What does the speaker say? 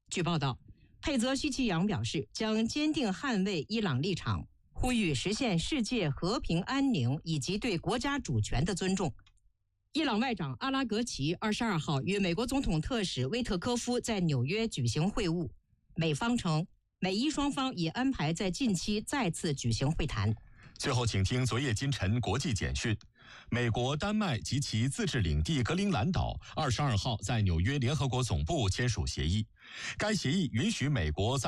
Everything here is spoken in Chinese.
据报道，佩泽西奇扬表示将坚定捍卫伊朗立场，呼吁实现世界和平安宁以及对国家主权的尊重。伊朗外长阿拉格齐22号与美国总统特使威特科夫在纽约举行会晤，美方称美伊双方已安排在近期再次举行会谈。 最后，请听昨夜今晨国际简讯。美国、丹麦及其自治领地格陵兰岛22号在纽约联合国总部签署协议，该协议允许美国在